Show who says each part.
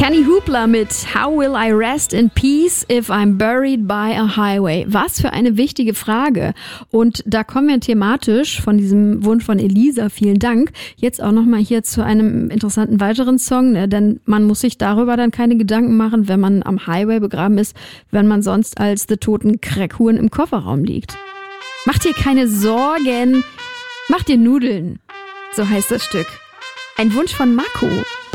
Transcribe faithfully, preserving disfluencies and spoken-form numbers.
Speaker 1: Kenny Hoopla mit How will I rest in peace if I'm buried by a highway? Was für eine wichtige Frage. Und da kommen wir thematisch von diesem Wunsch von Elisa, vielen Dank, jetzt auch nochmal hier zu einem interessanten weiteren Song, ne? Denn man muss sich darüber dann keine Gedanken machen, wenn man am Highway begraben ist, wenn man sonst als The Toten Crackhuhn im Kofferraum liegt. Mach dir keine Sorgen, mach dir Nudeln. So heißt das Stück. Ein Wunsch von Marco.